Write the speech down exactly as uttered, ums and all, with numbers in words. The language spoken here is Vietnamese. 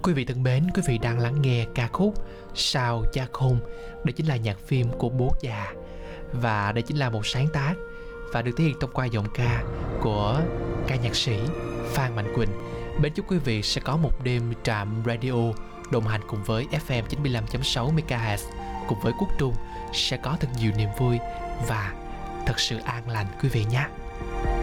Quý vị thân mến, quý vị đang lắng nghe ca khúc Sao Cha Khôn. Đây chính là nhạc phim của Bố Già. Và đây chính là một sáng tác và được thể hiện thông qua giọng ca của ca nhạc sĩ Phan Mạnh Quỳnh. Mến chúc quý vị sẽ có một đêm trạm radio đồng hành cùng với ép em chín mươi lăm chấm sáu mê ga héc cùng với Quốc Trung sẽ có thật nhiều niềm vui và thật sự an lành quý vị nhé.